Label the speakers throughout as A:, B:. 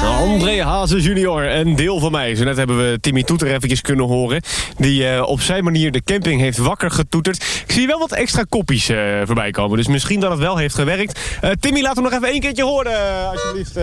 A: André Hazes junior, een deel van mij. Zo net hebben we Timmy Toeter eventjes kunnen horen. Die op zijn manier de camping heeft wakker getoeterd. Ik zie wel wat extra koppies voorbij komen. Dus misschien dat het wel heeft gewerkt. Timmy, laat hem nog even 1 keertje horen, alsjeblieft.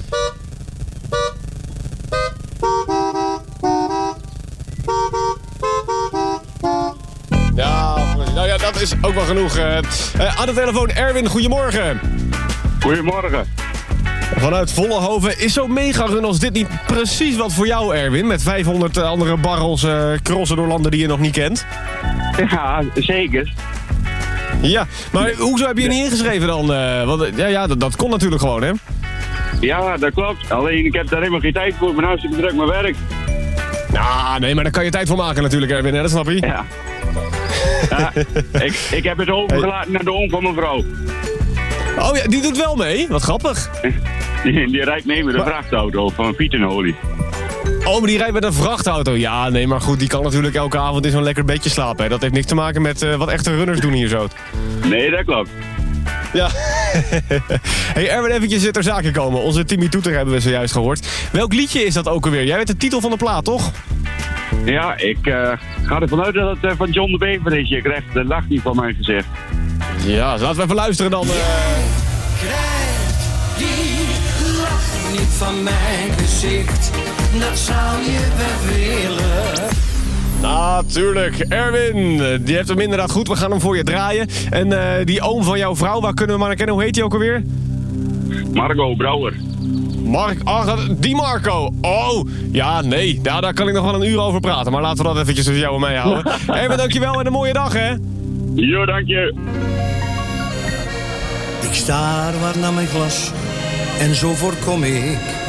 A: Ja, nou ja, dat is ook wel genoeg. Aan de telefoon Erwin, goedemorgen.
B: Goedemorgen.
A: Vanuit Vollenhoven. Is zo'n megarun als dit niet precies wat voor jou, Erwin? Met 500 andere barrels crossen door landen die je nog niet kent?
B: Ja, zeker.
A: Ja, maar hoezo heb je je niet ingeschreven dan? Want dat kon natuurlijk gewoon, hè?
B: Ja, dat klopt. Alleen ik heb daar helemaal geen tijd voor. Ik ben hartstikke druk met werk.
A: Ja, nee, maar daar kan je tijd voor maken natuurlijk, Erwin, hè? Dat snap je?
B: Ja. Ja, ik heb het overgelaten naar de oom van mijn vrouw.
A: Oh ja, die doet wel mee? Wat grappig.
B: Die rijdt mee met een vrachtauto van Piet en Olie.
A: Oh, maar die rijdt met een vrachtauto. Ja, nee, maar goed, die kan natuurlijk elke avond in zo'n lekker bedje slapen. Hè. Dat heeft niks te maken met wat echte runners doen hier zo.
B: Nee, dat klopt.
A: Ja. Hey, Erwin, eventjes ter zake komen. Onze Timmy Toeter hebben we zojuist gehoord. Welk liedje is dat ook alweer? Jij weet de titel van de plaat, toch?
B: Ja, ik ga ervan uit dat het van John de Bever is. Je krijgt de lach niet van mijn gezicht.
A: Ja, laten we even luisteren dan.
C: Krijg die lach niet van mijn gezicht. Dat zou je wel willen.
A: Natuurlijk, Erwin, die heeft hem inderdaad goed. We gaan hem voor je draaien. En die oom van jouw vrouw, waar kunnen we maar naar kennen? Hoe heet hij ook alweer?
B: Marco Brouwer.
A: Die Marco. Oh, ja, nee. Daar kan ik nog wel een uur over praten. Maar laten we dat eventjes tussen jou en mij houden. Erwin, dankjewel en een mooie dag, hè?
B: Jo, dank je.
C: Ik staar waar naar mijn glas en zo voorkom ik